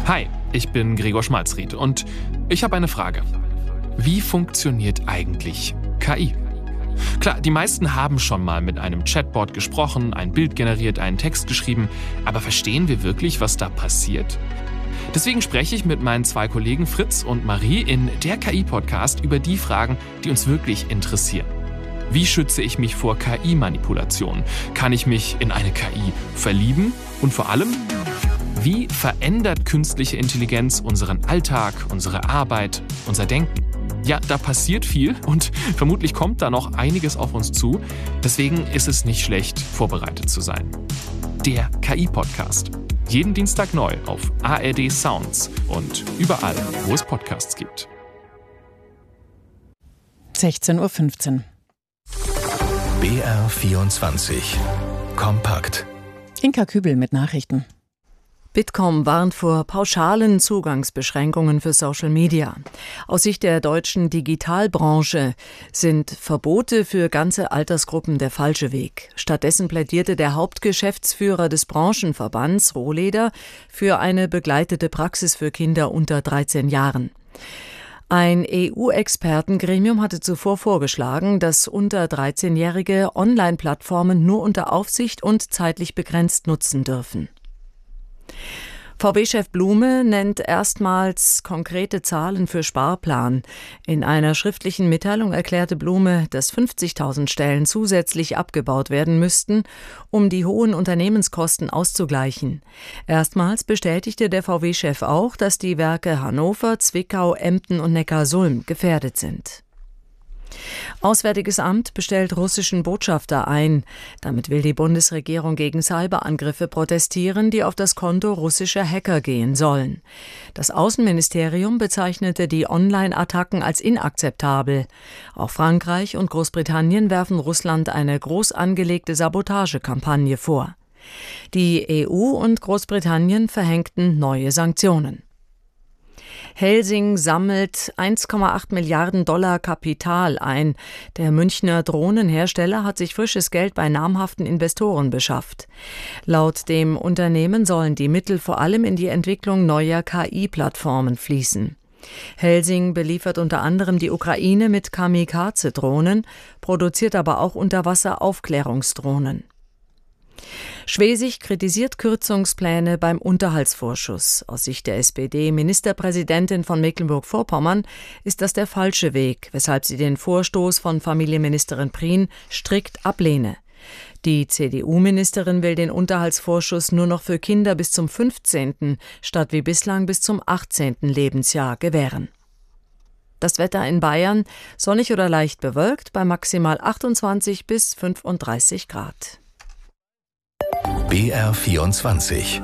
Hi, ich bin Gregor Schmalzried und ich habe eine Frage. Wie funktioniert eigentlich KI? Klar, die meisten haben schon mal mit einem Chatbot gesprochen, ein Bild generiert, einen Text geschrieben, aber verstehen wir wirklich, was da passiert? Deswegen spreche ich mit meinen 2 Kollegen Fritz und Marie in der KI-Podcast über die Fragen, die uns wirklich interessieren. Wie schütze ich mich vor KI-Manipulation? Kann ich mich in eine KI verlieben? Und vor allem, wie verändert künstliche Intelligenz unseren Alltag, unsere Arbeit, unser Denken? Ja, da passiert viel und vermutlich kommt da noch einiges auf uns zu. Deswegen ist es nicht schlecht, vorbereitet zu sein. Der KI-Podcast. Jeden Dienstag neu auf ARD Sounds und überall, wo es Podcasts gibt. 16:15 Uhr. BR24 Kompakt. Inka Kübel mit Nachrichten. Bitkom warnt vor pauschalen Zugangsbeschränkungen für Social Media. Aus Sicht der deutschen Digitalbranche sind Verbote für ganze Altersgruppen der falsche Weg. Stattdessen plädierte der Hauptgeschäftsführer des Branchenverbands, Rohleder, für eine begleitete Praxis für Kinder unter 13 Jahren. Ein EU-Expertengremium hatte zuvor vorgeschlagen, dass unter 13-Jährige Online-Plattformen nur unter Aufsicht und zeitlich begrenzt nutzen dürfen. VW-Chef Blume nennt erstmals konkrete Zahlen für Sparplan. In einer schriftlichen Mitteilung erklärte Blume, dass 50.000 Stellen zusätzlich abgebaut werden müssten, um die hohen Unternehmenskosten auszugleichen. Erstmals bestätigte der VW-Chef auch, dass die Werke Hannover, Zwickau, Emden und Neckarsulm gefährdet sind. Auswärtiges Amt bestellt russischen Botschafter ein. Damit will die Bundesregierung gegen Cyberangriffe protestieren, die auf das Konto russischer Hacker gehen sollen. Das Außenministerium bezeichnete die Online-Attacken als inakzeptabel. Auch Frankreich und Großbritannien werfen Russland eine groß angelegte Sabotagekampagne vor. Die EU und Großbritannien verhängten neue Sanktionen. Helsing sammelt 1,8 Milliarden Dollar Kapital ein. Der Münchner Drohnenhersteller hat sich frisches Geld bei namhaften Investoren beschafft. Laut dem Unternehmen sollen die Mittel vor allem in die Entwicklung neuer KI-Plattformen fließen. Helsing beliefert unter anderem die Ukraine mit Kamikaze-Drohnen, produziert aber auch Unterwasser-Aufklärungsdrohnen. Schwesig kritisiert Kürzungspläne beim Unterhaltsvorschuss. Aus Sicht der SPD-Ministerpräsidentin von Mecklenburg-Vorpommern ist das der falsche Weg, weshalb sie den Vorstoß von Familienministerin Prien strikt ablehne. Die CDU-Ministerin will den Unterhaltsvorschuss nur noch für Kinder bis zum 15. statt wie bislang bis zum 18. Lebensjahr gewähren. Das Wetter in Bayern sonnig oder leicht bewölkt bei maximal 28 bis 35 Grad. BR24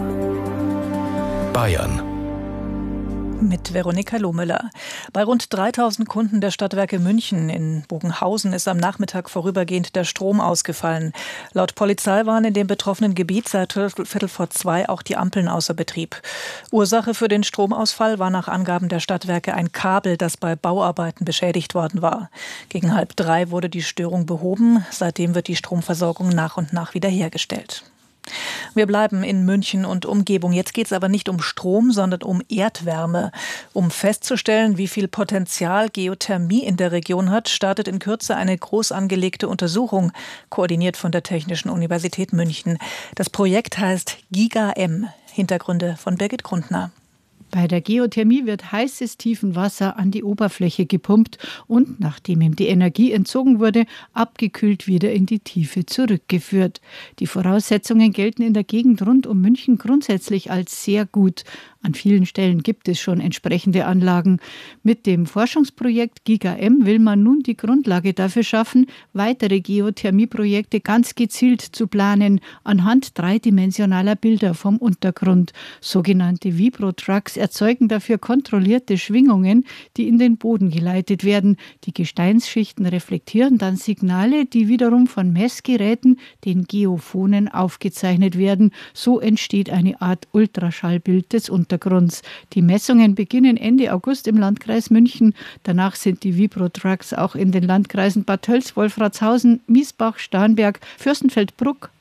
Bayern mit Veronika Lohmüller. Bei rund 3.000 Kunden der Stadtwerke München in Bogenhausen ist am Nachmittag vorübergehend der Strom ausgefallen. Laut Polizei waren in dem betroffenen Gebiet seit 1:15 auch die Ampeln außer Betrieb. Ursache für den Stromausfall war nach Angaben der Stadtwerke ein Kabel, das bei Bauarbeiten beschädigt worden war. Gegen 2:30 wurde die Störung behoben. Seitdem wird die Stromversorgung nach und nach wiederhergestellt. Wir bleiben in München und Umgebung. Jetzt geht es aber nicht um Strom, sondern um Erdwärme. Um festzustellen, wie viel Potenzial Geothermie in der Region hat, startet in Kürze eine groß angelegte Untersuchung, koordiniert von der Technischen Universität München. Das Projekt heißt GigaM. Hintergründe von Birgit Grundner. Bei der Geothermie wird heißes Tiefenwasser an die Oberfläche gepumpt und, nachdem ihm die Energie entzogen wurde, abgekühlt wieder in die Tiefe zurückgeführt. Die Voraussetzungen gelten in der Gegend rund um München grundsätzlich als sehr gut. An vielen Stellen gibt es schon entsprechende Anlagen. Mit dem Forschungsprojekt GigaM will man nun die Grundlage dafür schaffen, weitere Geothermieprojekte ganz gezielt zu planen, anhand dreidimensionaler Bilder vom Untergrund. Sogenannte Vibrotrucks erzeugen dafür kontrollierte Schwingungen, die in den Boden geleitet werden. Die Gesteinsschichten reflektieren dann Signale, die wiederum von Messgeräten, den Geophonen, aufgezeichnet werden. So entsteht eine Art Ultraschallbild des Untergrunds. Die Messungen beginnen Ende August im Landkreis München. Danach sind die Vibrotrucks auch in den Landkreisen Bad Tölz, Wolfratshausen, Miesbach, Starnberg, Fürstenfeldbruck,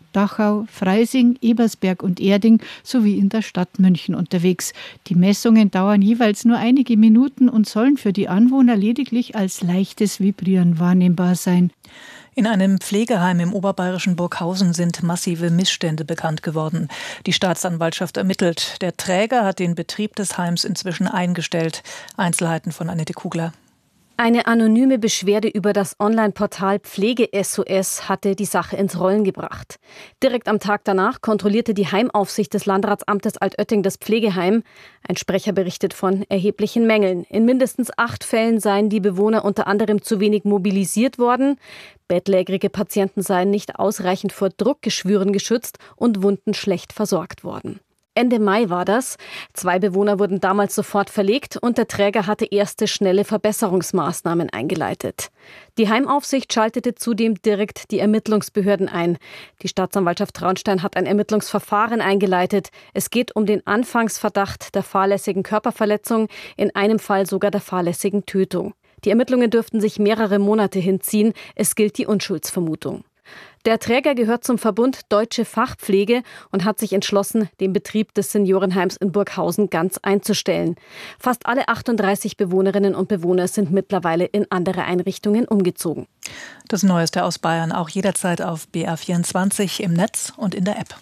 Dachau, Freising, Ebersberg und Erding sowie in der Stadt München unterwegs. Die Messungen dauern jeweils nur einige Minuten und sollen für die Anwohner lediglich als leichtes Vibrieren wahrnehmbar sein. In einem Pflegeheim im oberbayerischen Burghausen sind massive Missstände bekannt geworden. Die Staatsanwaltschaft ermittelt. Der Träger hat den Betrieb des Heims inzwischen eingestellt. Einzelheiten von Annette Kugler. Eine anonyme Beschwerde über das Online-Portal Pflege-SOS hatte die Sache ins Rollen gebracht. Direkt am Tag danach kontrollierte die Heimaufsicht des Landratsamtes Altötting das Pflegeheim. Ein Sprecher berichtet von erheblichen Mängeln. In mindestens 8 Fällen seien die Bewohner unter anderem zu wenig mobilisiert worden. Bettlägerige Patienten seien nicht ausreichend vor Druckgeschwüren geschützt und Wunden schlecht versorgt worden. Ende Mai war das. 2 Bewohner wurden damals sofort verlegt und der Träger hatte erste schnelle Verbesserungsmaßnahmen eingeleitet. Die Heimaufsicht schaltete zudem direkt die Ermittlungsbehörden ein. Die Staatsanwaltschaft Traunstein hat ein Ermittlungsverfahren eingeleitet. Es geht um den Anfangsverdacht der fahrlässigen Körperverletzung, in einem Fall sogar der fahrlässigen Tötung. Die Ermittlungen dürften sich mehrere Monate hinziehen. Es gilt die Unschuldsvermutung. Der Träger gehört zum Verbund Deutsche Fachpflege und hat sich entschlossen, den Betrieb des Seniorenheims in Burghausen ganz einzustellen. Fast alle 38 Bewohnerinnen und Bewohner sind mittlerweile in andere Einrichtungen umgezogen. Das Neueste aus Bayern auch jederzeit auf BR24 im Netz und in der App.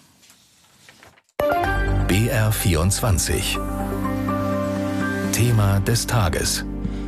BR24 Thema des Tages.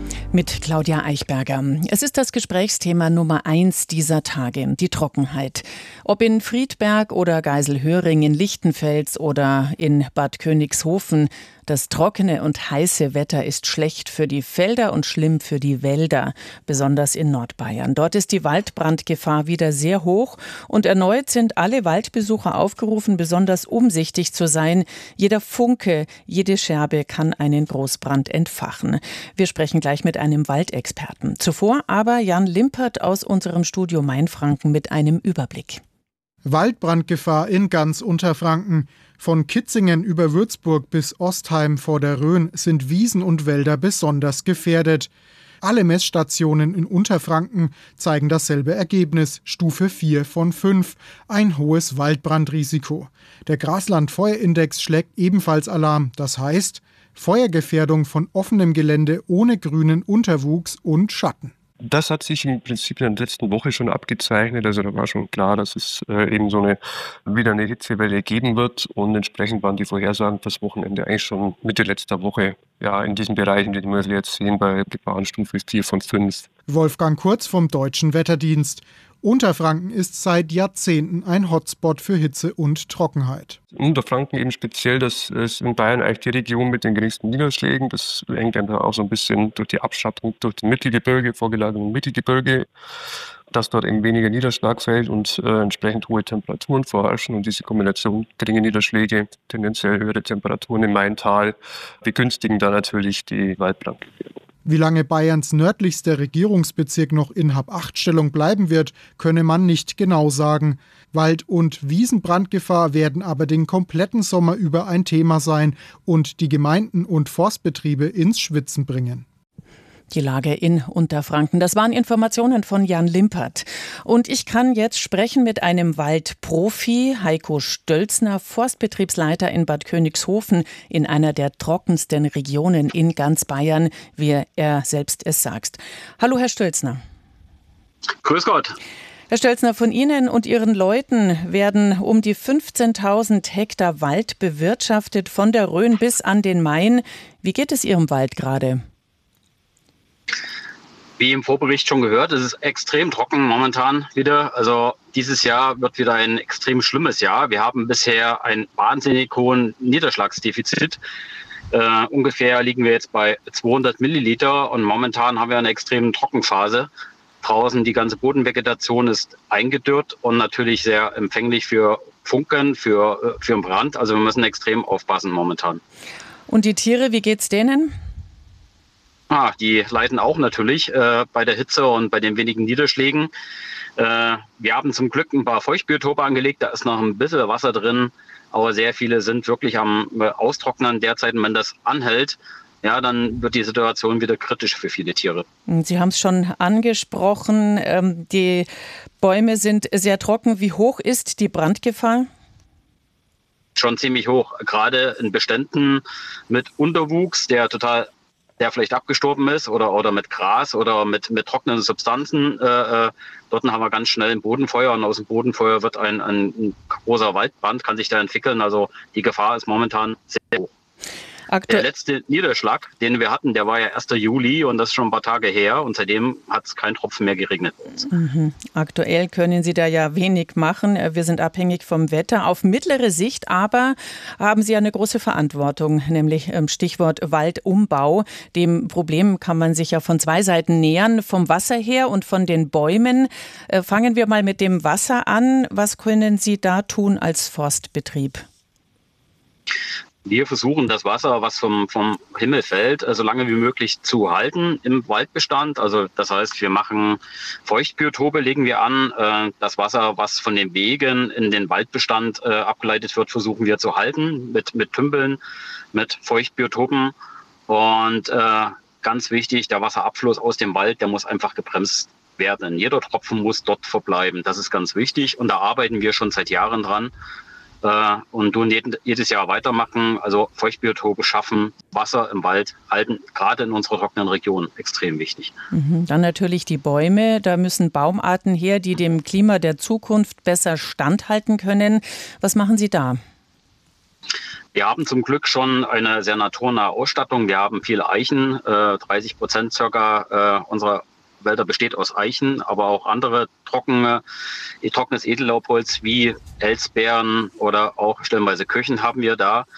Mit Claudia Eichberger. Es ist das Gesprächsthema Nummer 1 dieser Tage, die Trockenheit. Ob in Friedberg oder Geiselhöring, in Lichtenfels oder in Bad Königshofen, das trockene und heiße Wetter ist schlecht für die Felder und schlimm für die Wälder, besonders in Nordbayern. Dort ist die Waldbrandgefahr wieder sehr hoch und erneut sind alle Waldbesucher aufgerufen, besonders umsichtig zu sein. Jeder Funke, jede Scherbe kann einen Großbrand entfachen. Wir sprechen gleich mit einem Waldexperten. Zuvor aber Jan Limpert aus unserem Studio Mainfranken mit einem Überblick. Waldbrandgefahr in ganz Unterfranken. Von Kitzingen über Würzburg bis Ostheim vor der Rhön sind Wiesen und Wälder besonders gefährdet. Alle Messstationen in Unterfranken zeigen dasselbe Ergebnis, Stufe 4 von 5, ein hohes Waldbrandrisiko. Der Grasland-Feuerindex schlägt ebenfalls Alarm, das heißt Feuergefährdung von offenem Gelände ohne grünen Unterwuchs und Schatten. Das hat sich im Prinzip in der letzten Woche schon abgezeichnet. Also da war schon klar, dass es eben wieder eine Hitzewelle geben wird. Und entsprechend waren die Vorhersagen fürs Wochenende eigentlich schon Mitte letzter Woche in diesen Bereichen, die wir jetzt sehen, bei Gefahrenstufe 4 von 5. Wolfgang Kurz vom Deutschen Wetterdienst. Unterfranken ist seit Jahrzehnten ein Hotspot für Hitze und Trockenheit. Unterfranken eben speziell, das ist in Bayern eigentlich die Region mit den geringsten Niederschlägen. Das hängt einfach auch so ein bisschen durch die Abschattung durch die Mittelgebirge, vorgelagerten Mittelgebirge, dass dort eben weniger Niederschlag fällt und entsprechend hohe Temperaturen vorherrschen. Und diese Kombination geringe Niederschläge, tendenziell höhere Temperaturen im Maintal, begünstigen da natürlich die Waldbrandgefährdung. Wie lange Bayerns nördlichster Regierungsbezirk noch in Hab-8-Stellung bleiben wird, könne man nicht genau sagen. Wald- und Wiesenbrandgefahr werden aber den kompletten Sommer über ein Thema sein und die Gemeinden und Forstbetriebe ins Schwitzen bringen. Die Lage in Unterfranken. Das waren Informationen von Jan Limpert. Und ich kann jetzt sprechen mit einem Waldprofi, Heiko Stölzner, Forstbetriebsleiter in Bad Königshofen, in einer der trockensten Regionen in ganz Bayern, wie er selbst es sagt. Hallo, Herr Stölzner. Grüß Gott. Herr Stölzner, von Ihnen und Ihren Leuten werden um die 15.000 Hektar Wald bewirtschaftet, von der Rhön bis an den Main. Wie geht es Ihrem Wald gerade? Wie im Vorbericht schon gehört, es ist extrem trocken momentan wieder. Also dieses Jahr wird wieder ein extrem schlimmes Jahr. Wir haben bisher ein wahnsinnig hohen Niederschlagsdefizit. Ungefähr liegen wir jetzt bei 200 Milliliter und momentan haben wir eine extrem Trockenphase. Draußen die ganze Bodenvegetation ist eingedürrt und natürlich sehr empfänglich für Funken, für einen Brand. Also wir müssen extrem aufpassen momentan. Und die Tiere, wie geht's denen? Die leiden auch natürlich bei der Hitze und bei den wenigen Niederschlägen. Wir haben zum Glück ein paar Feuchtbiotope angelegt, da ist noch ein bisschen Wasser drin, aber sehr viele sind wirklich am Austrocknen derzeit. Und wenn das anhält, ja, dann wird die Situation wieder kritisch für viele Tiere. Sie haben es schon angesprochen, die Bäume sind sehr trocken. Wie hoch ist die Brandgefahr? Schon ziemlich hoch, gerade in Beständen mit Unterwuchs, der vielleicht abgestorben ist oder mit Gras oder mit trockenen Substanzen. Dort haben wir ganz schnell ein Bodenfeuer und aus dem Bodenfeuer wird ein großer Waldbrand, kann sich da entwickeln. Also die Gefahr ist momentan sehr hoch. Der letzte Niederschlag, den wir hatten, der war ja 1. Juli und das ist schon ein paar Tage her und seitdem hat es kein Tropfen mehr geregnet bei uns. Aktuell können Sie da ja wenig machen. Wir sind abhängig vom Wetter. Auf mittlere Sicht aber haben Sie eine große Verantwortung, nämlich Stichwort Waldumbau. Dem Problem kann man sich ja von zwei Seiten nähern, vom Wasser her und von den Bäumen. Fangen wir mal mit dem Wasser an. Was können Sie da tun als Forstbetrieb? Wir versuchen das Wasser, was vom Himmel fällt, so lange wie möglich zu halten im Waldbestand. Also das heißt, wir machen Feuchtbiotope, legen wir an. Das Wasser, was von den Wegen in den Waldbestand abgeleitet wird, versuchen wir zu halten mit Tümpeln, mit Feuchtbiotopen. Und ganz wichtig, der Wasserabfluss aus dem Wald, der muss einfach gebremst werden. Jeder Tropfen muss dort verbleiben. Das ist ganz wichtig und da arbeiten wir schon seit Jahren dran. Und tun jedes Jahr weitermachen, also Feuchtbiotope schaffen, Wasser im Wald halten, gerade in unserer trockenen Region, extrem wichtig. Dann natürlich die Bäume, da müssen Baumarten her, die dem Klima der Zukunft besser standhalten können. Was machen Sie da? Wir haben zum Glück schon eine sehr naturnahe Ausstattung. Wir haben viele Eichen, 30% circa unserer Wälder besteht aus Eichen, aber auch andere trockenes Edellaubholz wie Elsbeeren oder auch stellenweise Köchen haben wir da.